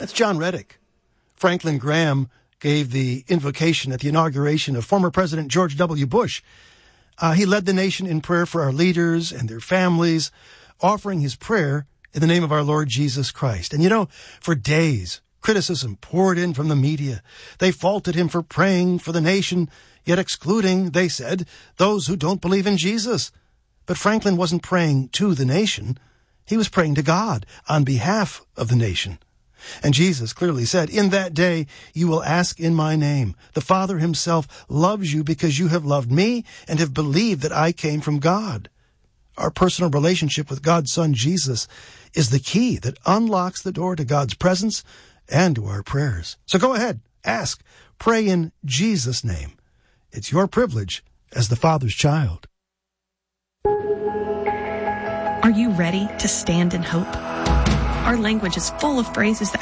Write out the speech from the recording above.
That's John Reddick. Franklin Graham gave the invocation at the inauguration of former President George W. Bush. He led the nation in prayer for our leaders and their families, offering his prayer in the name of our Lord Jesus Christ. And you know, for days, criticism poured in from the media. They faulted him for praying for the nation, yet excluding, they said, those who don't believe in Jesus. But Franklin wasn't praying to the nation. He was praying to God on behalf of the nation. And Jesus clearly said, in that day you will ask in my name. The Father himself loves you because you have loved me and have believed that I came from God. Our personal relationship with God's Son, Jesus, is the key that unlocks the door to God's presence and to our prayers. So go ahead, ask, pray in Jesus' name. It's your privilege as the Father's child. Are you ready to stand in hope? Our language is full of phrases that